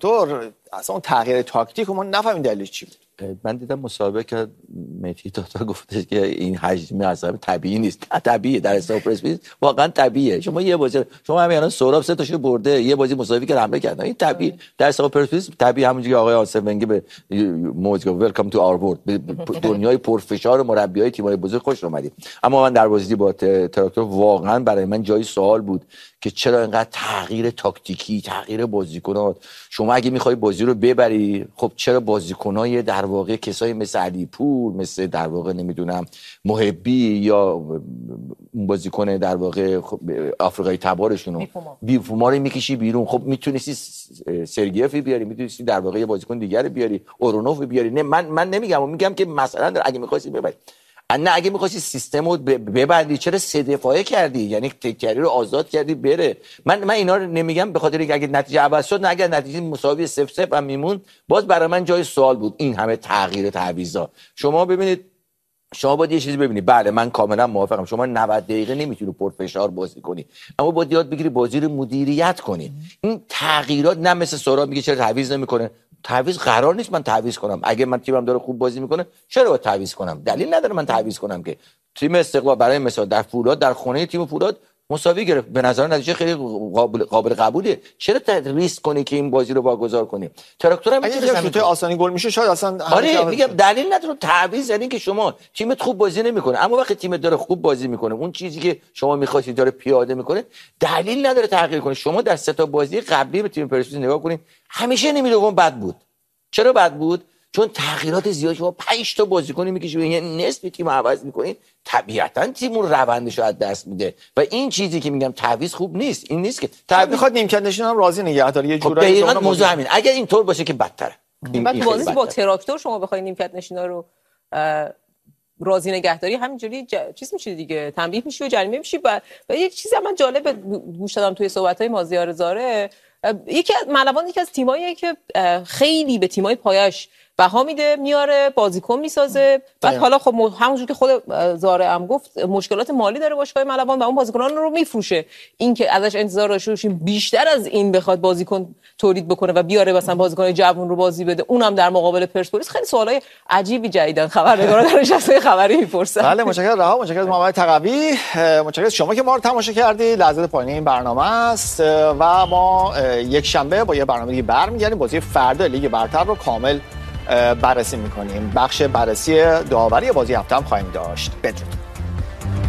تراکتور اصلا اون تغییر تاکتیک ما نفهمیم دلیلش چی بود. من دیدم مسابقه که مهدی داتا گفتش که این حجم اصلا طبیعی نیست. طبیعیه در حساب پرسپولیس، واقعا طبیعیه. شما یه بازی شما همین الان سهراب 3 تاشو برده، یه بازی مساوی که حمله کردن، این طبیعی در حساب پرسپولیس طبیعی. همونجوری که آقای آصف ونگی به موج گفت ویلکام تو آور ورلد، به دنیای پرفشار مربیای تیم‌های بزرگ خوش اومدید. اما من در بازی با تراکتور واقعا برای من جای سوال بود که چرا اینقدر تغییر تاکتیکی، تغییر بازیکنات. شما اگه می‌خوای بازی رو ببری، خب چرا بازیکنای در واقع کسایی مثل علیپور، مثل در واقع نمیدونم محبی یا بازیکن در واقع آفریقای تبارشون بیفوما رو میکشی بیرون؟ خب میتونستی سرگیفی بیاری، میتونستی در واقع یه بازیکن دیگه بیاری، اورونوف بیاری. نه من نمیگم، میگم که مثلا اگه می‌خواستی ببری، نه اگه می‌خواستی سیستم رو ببندی چرا 3 دفاعه کردی؟ یعنی تکری رو آزاد کردی بره. من اینا رو نمیگم به خاطر اینکه اگه نتیجه عوض شد، نه اگه نتیجه مساوی 0-0 هم میمون، باز برای من جای سوال بود این همه تغییر و تعویضا. شما ببینید، شما باید یه چیزی ببینید. بله من کاملا موافقم، شما 90 دقیقه نمیتونی پرفشار بازی کنی، اما باید یاد بگیری بازی رو مدیریت کنی. این تغییرات نه مثل سهراب میگه چرا تعویض نمیکنه. تعویض قرار نیست من تعویض کنم. اگه من تیمم داره خوب بازی میکنه چرا باید تعویض کنم؟ دلیل نداره من تعویض کنم. که تیم استقلال برای مثال در فولاد، در خونه تیم فولاد مساوی گرفت، به نظر نتیجه خیلی قابل قبوله. چرا ریسک کنی که این بازی رو واگذار کنی؟ تراکتور هم اگه شوت آسانی گل میشه شاید اصلا آره میگم دلیل نداره تعویض. یعنی که شما تیمت خوب بازی نمیکنه، اما وقتی تیمت داره خوب بازی میکنه، اون چیزی که شما می‌خواستی داره پیاده میکنه، دلیل نداره تغییر کنی. شما در 3 تا بازی قبلی به تیم پرسپولیس نگاه کنید، همیشه نیمه دوم بد بود. چرا بد بود؟ چون تغییرات زیاد. شما 5 تا بازیکن میکشید، یعنی نصف تیم عوض میکنید، طبیعتا تیم روندش رو از دست میده. و این چیزی که میگم تعویض خوب نیست، این نیست که تعویض میخواد نیمکت نشین هم راضی نگه داره یه جورایی. دقیقاً موضوع همین. اگر اینطور باشه که بدتره. بعد بازی با تراکتور شما بخواید نیمکت نشینا رو راضی نگهداری، همینجوری چیز میشه دیگه، تنبیه میشی و جریمه میشی. و یه چیزی من جالب گوش دادم توی صحبت‌های مازیار زاره، یکی از ملوان یکی از تیماییه که خیلی به تیمای پایش بها میده، میاره بازیکن میسازه. بعد حالا خب همونجوری که خود زاره هم گفت مشکلات مالی داره باشگاه ملوان و اون بازیکنان رو میفروشه. این که ازش انتظار داشته باشیم بیشتر از این بخواد بازیکن تولید بکنه و بیاره مثلا بازیکن جوون رو بازی بده، اونم در مقابل پرسپولیس، خیلی سوالای عجیبی جدیدن خبرنگارا در نشسته خبری میپرسن. بله متشکرم رها، متشکرم محمد تقوی، متشکرم شما که ما رو تماشا کردید. لحظات پایانی این برنامه است و ما یک شنبه با یه برنامه دیگه برمیگردیم. بازی فردا لیگ برتر رو کامل بررسی می‌کنیم. بخش بررسی داوری بازی هفته هم خواهیم داشت. بدرود.